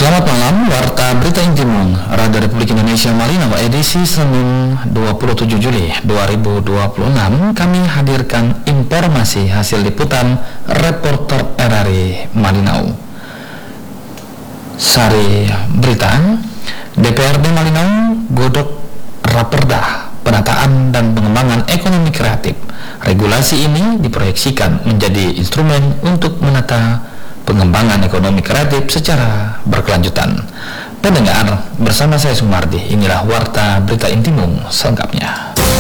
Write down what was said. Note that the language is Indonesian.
Selamat malam, Warta Berita Intimum Radio Republik Indonesia Malinau edisi Senin 27 Juli 2026. Kami hadirkan informasi hasil liputan reporter RRI Malinau. Sari berita, DPRD Malinau godok Raperda Penataan dan Pengembangan Ekonomi Kreatif. Regulasi ini diproyeksikan menjadi instrumen untuk menata pengembangan ekonomi kreatif secara berkelanjutan. Pendengar, bersama saya Sumardi, inilah Warta Berita Intimum selengkapnya.